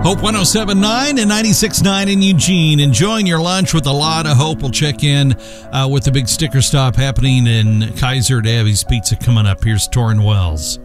Hope 107.9 and 96.9 in Eugene. Enjoying your lunch with a lot of hope. We'll check in with the big sticker stop happening in Kaiser at Abby's Pizza coming up. Here's Torrin Wells.